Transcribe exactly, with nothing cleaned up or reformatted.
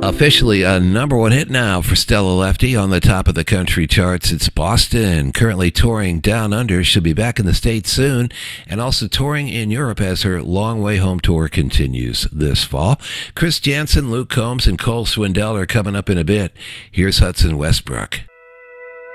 Officially a number one hit now for Stella Lefty on the top of the country charts. It's Boston, currently touring down under. She'll be back in the States soon and also touring in Europe as her Long Way Home tour continues this fall. Chris Janson, Luke Combs, and Cole Swindell are coming up in a bit. Here's Hudson Westbrook.